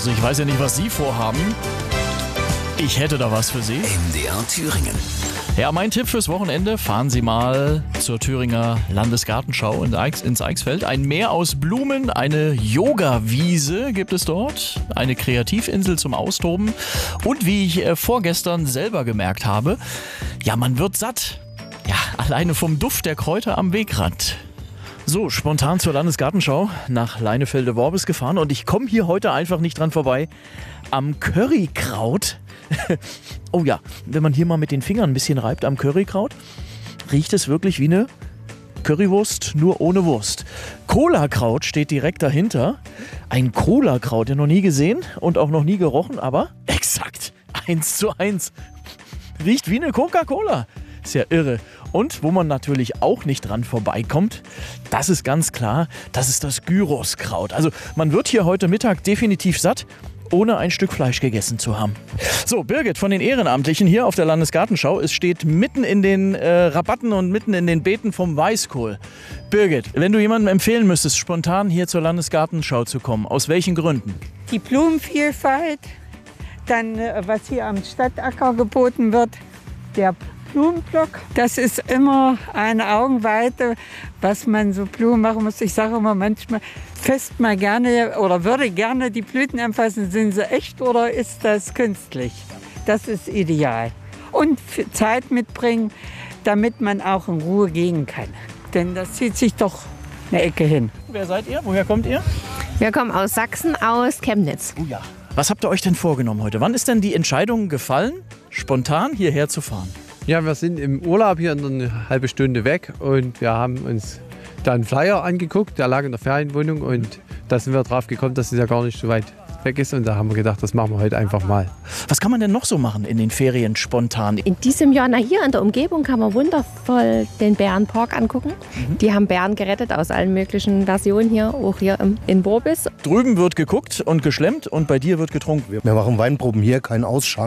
Also ich weiß ja nicht, was Sie vorhaben. Ich hätte da was für Sie. MDR Thüringen. Ja, mein Tipp fürs Wochenende: fahren Sie mal zur Thüringer Landesgartenschau ins Eichsfeld. Ein Meer aus Blumen, eine Yoga-Wiese gibt es dort, eine Kreativinsel zum Austoben und, wie ich vorgestern selber gemerkt habe, ja, man wird satt. Ja, alleine vom Duft der Kräuter am Wegrand. So, spontan zur Landesgartenschau nach Leinefelde-Worbis gefahren und ich komme hier heute einfach nicht dran vorbei am Currykraut. Oh ja, wenn man hier mal mit den Fingern ein bisschen reibt am Currykraut, riecht es wirklich wie eine Currywurst, nur ohne Wurst. Cola-Kraut steht direkt dahinter. Ein Cola-Kraut, ja noch nie gesehen und auch noch nie gerochen, aber exakt 1:1. Riecht wie eine Coca-Cola. Ist ja irre. Und wo man natürlich auch nicht dran vorbeikommt, das ist ganz klar, das ist das Gyroskraut. Also man wird hier heute Mittag definitiv satt, ohne ein Stück Fleisch gegessen zu haben. So, Birgit von den Ehrenamtlichen hier auf der Landesgartenschau. Es steht mitten in den Rabatten und mitten in den Beeten vom Weißkohl. Birgit, wenn du jemandem empfehlen müsstest, spontan hier zur Landesgartenschau zu kommen, aus welchen Gründen? Die Blumenvielfalt, dann was hier am Stadtacker geboten wird, der Blumenblock. Das ist immer eine Augenweite, was man so Blumen machen muss. Ich sage immer manchmal, fest mal gerne oder würde gerne die Blüten anfassen. Sind sie echt oder ist das künstlich? Das ist ideal. Und Zeit mitbringen, damit man auch in Ruhe gehen kann. Denn das zieht sich doch eine Ecke hin. Wer seid ihr? Woher kommt ihr? Wir kommen aus Sachsen, aus Chemnitz. Oh ja. Was habt ihr euch denn vorgenommen heute? Wann ist denn die Entscheidung gefallen, spontan hierher zu fahren? Ja, wir sind im Urlaub hier eine halbe Stunde weg und wir haben uns da einen Flyer angeguckt, der lag in der Ferienwohnung und da sind wir drauf gekommen, dass es ja gar nicht so weit weg ist und da haben wir gedacht, das machen wir heute einfach mal. Was kann man denn noch so machen in den Ferien spontan? In diesem Jahr, hier in der Umgebung, kann man wundervoll den Bärenpark angucken. Die haben Bären gerettet aus allen möglichen Versionen hier, auch hier in Worbis. Drüben wird geguckt und geschlemmt und bei dir wird getrunken. Wir machen Weinproben hier, keinen Ausschank.